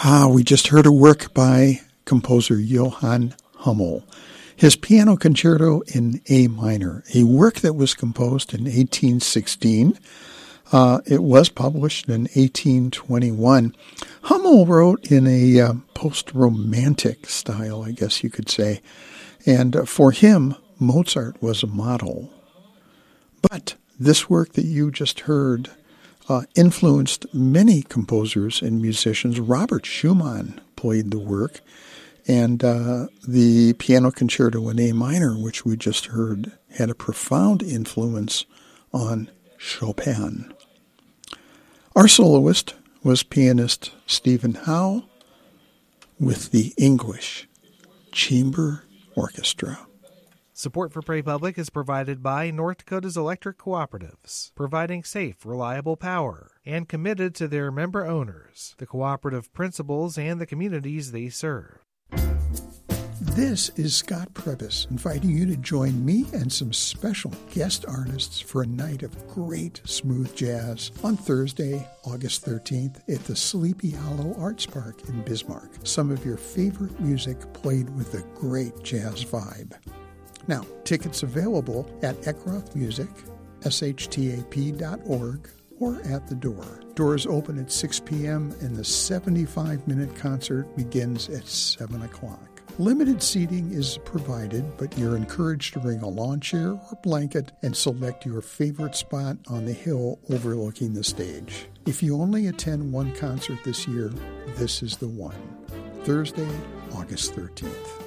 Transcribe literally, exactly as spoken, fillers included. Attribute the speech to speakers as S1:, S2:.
S1: Ah, we just heard a work by composer Johann Hummel, his Piano Concerto in A minor, a work that was composed in eighteen sixteen. Uh, it was published in eighteen twenty-one. Hummel wrote in a uh, post-romantic style, I guess you could say, and uh, for him, Mozart was a model. But this work that you just heard uh, influenced many composers and musicians. Robert Schumann played the work, and uh, the Piano Concerto in A minor, which we just heard, had a profound influence on Chopin. Our soloist was pianist Stephen Howe with the English Chamber Orchestra.
S2: Support for Prairie Public is provided by North Dakota's electric cooperatives, providing safe, reliable power, and committed to their member owners, the cooperative principles, and the communities they serve.
S1: This is Scott Prebis inviting you to join me and some special guest artists for a night of great smooth jazz on Thursday, August thirteenth at the Sleepy Hollow Arts Park in Bismarck. Some of your favorite music played with a great jazz vibe. Now, tickets available at Eckroth Music, S H T A P dot org, or at the door. Doors open at six p.m. and the seventy-five minute concert begins at seven o'clock. Limited seating is provided, but you're encouraged to bring a lawn chair or blanket and select your favorite spot on the hill overlooking the stage. If you only attend one concert this year, this is the one. Thursday, August thirteenth.